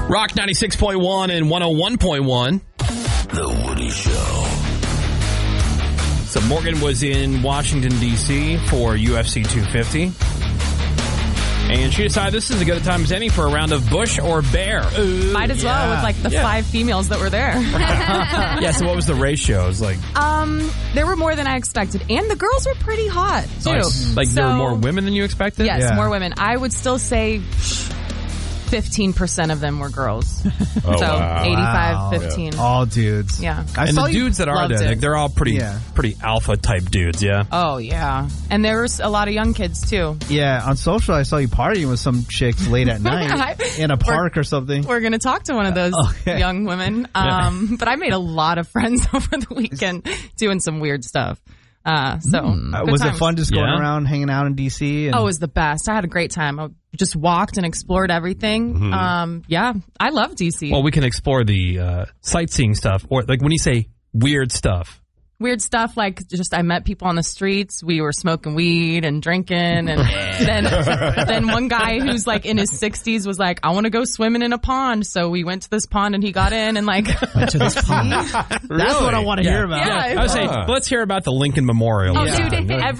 Rock 96.1 and 101.1. The Woody Show. So Morgan was in Washington, D.C. for UFC 250. And she decided this is as good a time as any for a round of Bush or Bear. Might as well with like the 5 females that were there. Yeah, so what was the ratio? It was like... There were more than I expected. And the girls were pretty hot, too. Nice. Like there were more women than you expected? Yes, more women. I would still say 15% of them were girls. Oh, so wow. 85-15. Yeah. All dudes. Yeah. And the dudes that are there, like, they're all pretty alpha type dudes, yeah? Oh, yeah. And there was a lot of young kids, too. Yeah, on social, I saw you partying with some chicks late at night in a park or something. We're going to talk to one of those young women. But I made a lot of friends over the weekend doing some weird stuff. Was it fun just going around hanging out in D.C.? It was the best. I had a great time. I just walked and explored everything. Mm-hmm. I love D.C. Well, we can explore the sightseeing stuff, or like when you say weird stuff. Weird stuff like just I met people on the streets. We were smoking weed and drinking, and then one guy who's like in his 60s was like, "I want to go swimming in a pond." So we went to this pond and he got in and like went to this pond. That's what I want to hear about. Yeah, I was saying, let's hear about the Lincoln Memorial. Oh, dude!